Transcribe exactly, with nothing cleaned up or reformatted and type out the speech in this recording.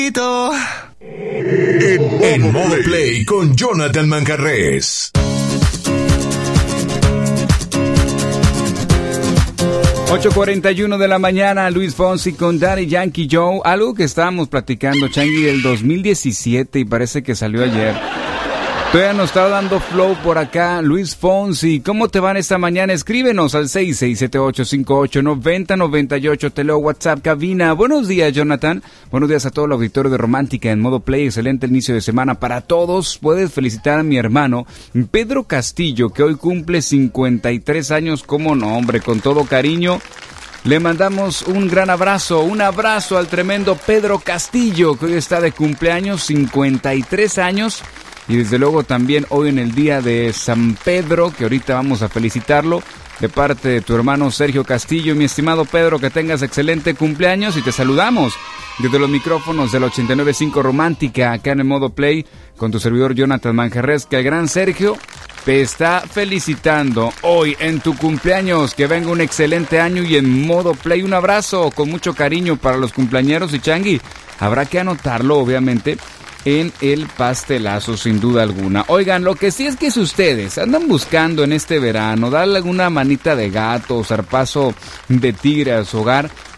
En Modo Play con Jonathan Manjarrés. ocho cuarenta y uno de la mañana, Luis Fonsi con Daddy Yankee Joe. Algo que estábamos platicando, Changi, del dos mil diecisiete y parece que salió ayer. Todavía nos está dando flow por acá, Luis Fonsi. ¿Cómo te van esta mañana? Escríbenos al seis seis siete ocho cinco ocho nueve cero nueve ocho. Te leo WhatsApp, cabina. Buenos días, Jonathan. Buenos días a todo el auditorio de Romántica en Modo Play. Excelente inicio de semana para todos. Puedes felicitar a mi hermano Pedro Castillo, que hoy cumple cincuenta y tres años. Como no, hombre, con todo cariño. Le mandamos un gran abrazo, un abrazo al tremendo Pedro Castillo, que hoy está de cumpleaños, cincuenta y tres años. Y desde luego también hoy en el día de San Pedro, que ahorita vamos a felicitarlo, de parte de tu hermano Sergio Castillo. Mi estimado Pedro, que tengas excelente cumpleaños y te saludamos desde los micrófonos del ochenta y nueve punto cinco Romántica, acá en el Modo Play, con tu servidor Jonathan Manjarrés, que el gran Sergio te está felicitando hoy en tu cumpleaños. Que venga un excelente año y en Modo Play un abrazo con mucho cariño para los cumpleañeros. Y Changi, habrá que anotarlo obviamente en el pastelazo, sin duda alguna. Oigan, lo que sí es que si ustedes andan buscando en este verano darle alguna manita de gato o zarpazo de tigre a su hogar,